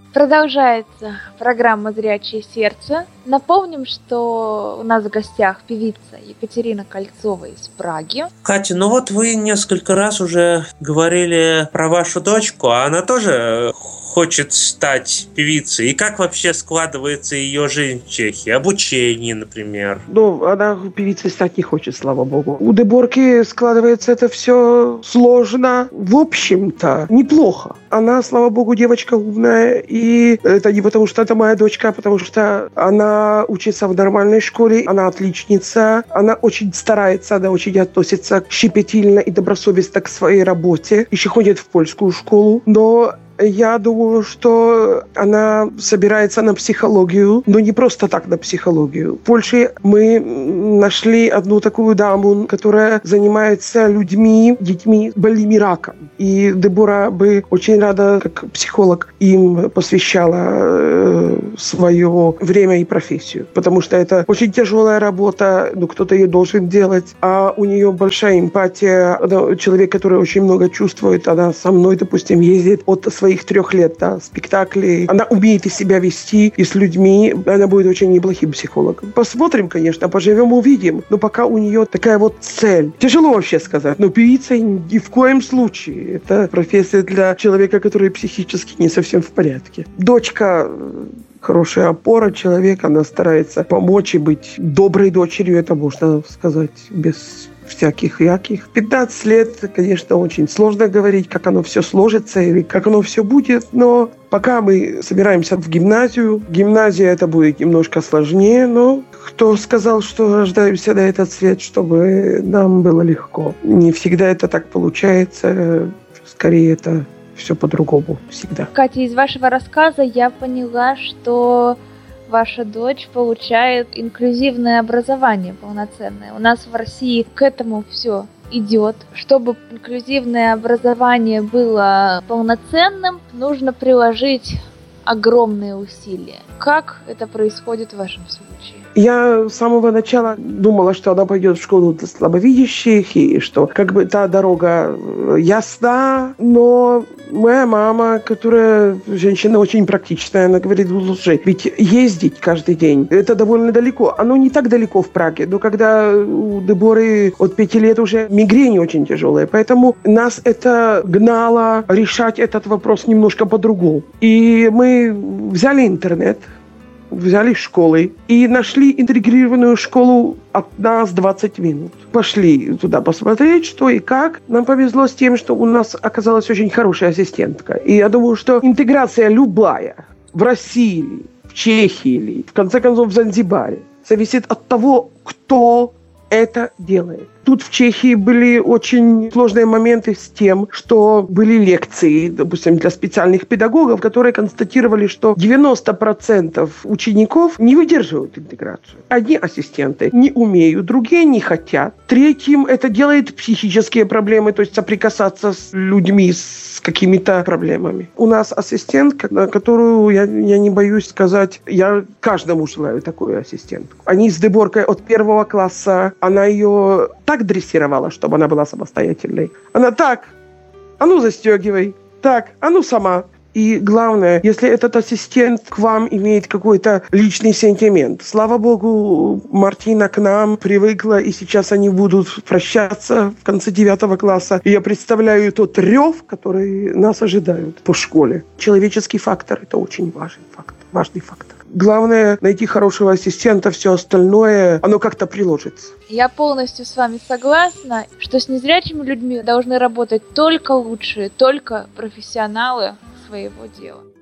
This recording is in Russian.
Продолжается программа «Зрячее сердце». Напомним, что у нас в гостях певица Екатерина Кольцова из Праги. Катя, вы несколько раз уже говорили про вашу дочку, а она тоже хочет стать певицей. И как вообще складывается ее жизнь в Чехии? Обучение, например. Она певицей стать не хочет, слава богу. У Деборки складывается это все сложно. В общем-то, неплохо. Она, слава богу, девочка умная. И это не потому, что это моя дочка, а потому что она учится в нормальной школе. Она отличница. Она очень старается, она очень относится щепетильно и добросовестно к своей работе. Еще ходит в польскую школу. Но я думаю, что она собирается на психологию, но не просто так на психологию. В Польше мы нашли одну такую даму, которая занимается людьми, детьми, больными раком. И Дебора бы очень рада, как психолог, им посвящала свое время и профессию. Потому что это очень тяжелая работа, кто-то ее должен делать. А у нее большая эмпатия. Она человек, который очень много чувствует. Она со мной, допустим, ездит от своих 3 лет, спектаклей. Она умеет и себя вести, и с людьми. Она будет очень неплохим психологом. Посмотрим, конечно, поживем, увидим. Но пока у нее такая цель. Тяжело вообще сказать, но певица ни в коем случае. Это профессия для человека, который психически не совсем в порядке. Дочка хорошая опора, человек, она старается помочь и быть доброй дочерью, это можно сказать без всяких яких. 15 лет, конечно, очень сложно говорить, как оно все сложится или как оно все будет, но пока мы собираемся в гимназию. Гимназия это будет немножко сложнее, но кто сказал, что рождаемся на этот свет, чтобы нам было легко? Не всегда это так получается, скорее это все по-другому всегда. Катя, из вашего рассказа я поняла, что ваша дочь получает инклюзивное образование полноценное. У нас в России к этому все идет. Чтобы инклюзивное образование было полноценным, нужно приложить огромные усилия. Как это происходит в вашем случае? Я с самого начала думала, что она пойдет в школу для слабовидящих, и что та дорога ясна, но моя мама, которая женщина очень практичная, она говорит, слушай, ведь ездить каждый день, это довольно далеко. Оно не так далеко в Праге, но когда у Деборы от 5 лет уже мигрень очень тяжелая, поэтому нас это гнало решать этот вопрос немножко по-другому. И мы взяли интернет, взяли школы и нашли интегрированную школу от нас 20 минут. Пошли туда посмотреть, что и как. Нам повезло с тем, что у нас оказалась очень хорошая ассистентка. И я думаю, что интеграция любая в России, в Чехии или, в конце концов, в Занзибаре зависит от того, кто это делает. Тут в Чехии были очень сложные моменты с тем, что были лекции, допустим, для специальных педагогов, которые констатировали, что 90% учеников не выдерживают интеграцию. Одни ассистенты не умеют, другие не хотят. Третьим это делает психические проблемы, то есть соприкасаться с людьми с какими-то проблемами. У нас ассистентка, которую я не боюсь сказать, я каждому желаю такую ассистентку. Они с Деборкой от 1 класса, она ее так дрессировала, чтобы она была самостоятельной. Она так, а ну застегивай, так, а ну сама. И главное, если этот ассистент к вам имеет какой-то личный сентимент. Слава богу, Мартина к нам привыкла, и сейчас они будут прощаться в конце 9 класса. И я представляю тот рев, который нас ожидает по школе. Человеческий фактор – это очень важный фактор. Главное – найти хорошего ассистента, все остальное, оно как-то приложится. Я полностью с вами согласна, что с незрячими людьми должны работать только лучшие, только профессионалы своего дела.